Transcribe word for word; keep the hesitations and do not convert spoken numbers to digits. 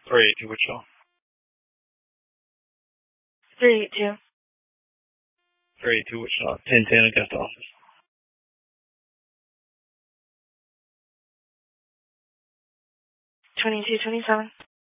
three eighty-two Wichita. three eighty-two. three eighty-two Wichita. ten ten Augusta office. twenty-two twenty-seven.